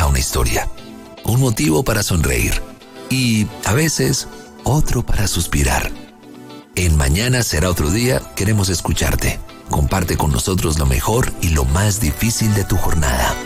deja una historia, un motivo para sonreír y, a veces, otro para suspirar. En Mañana será otro día queremos escucharte. Comparte con nosotros lo mejor y lo más difícil de tu jornada.